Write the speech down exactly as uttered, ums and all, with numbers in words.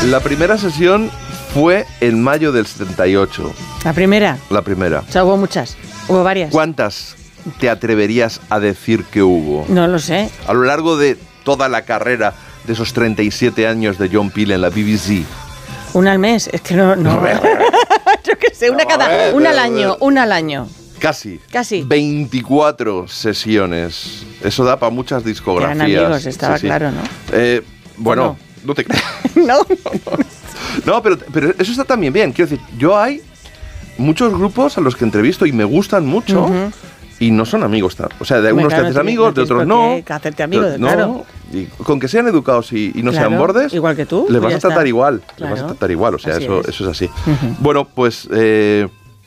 La primera sesión fue en mayo del setenta y ocho. ¿La primera? La primera. O sea, hubo muchas, hubo varias. ¿Cuántas te atreverías a decir que hubo? No lo sé. A lo largo de toda la carrera de esos treinta y siete años de John Peel en la B B C. Una al mes, es que no... no. Yo qué sé, una cada... Una al año, una al año. Casi. Casi. veinticuatro sesiones. Eso da para muchas discografías. Eran amigos, estaba sí, sí. claro, ¿no? Eh, bueno, no? no te creas. No. no, no. No, pero, pero eso está también bien. Quiero decir, yo hay muchos grupos a los que entrevisto y me gustan mucho uh-huh. y no son amigos. O sea, de Hombre, unos claro, te haces no amigos, de otros no. Que hacerte amigos, no, claro. Y con que sean educados y, y no claro, sean bordes, igual que tú, les pues vas a tratar está. igual. Claro. Les vas a tratar igual. O sea, eso, es. eso es así. Uh-huh. Bueno, pues... Eh,